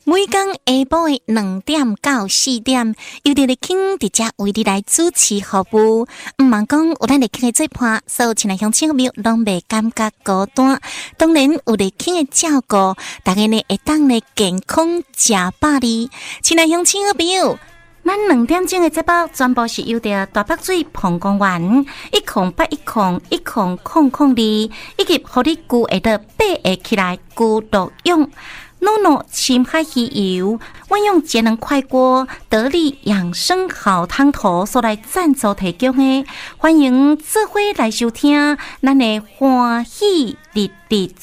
每天下晡的2點到4點，由佇KIN直接為你來主持服務。毋茫講有咱佇KIN的做伴，所有親愛鄉親朋友攏袂感覺孤單。當然有佇KIN的照顧，大家呢會當呢健康食飽哩。親愛鄉親朋友，咱2點鐘的節目全部是由着大北水澎公園108101002，以及互你具會得8個起來具獨用。NONO 深海魚油，運用節能快鍋得力養生好湯頭所來贊助提供的，歡迎做伙來收聽咱的歡喜日日。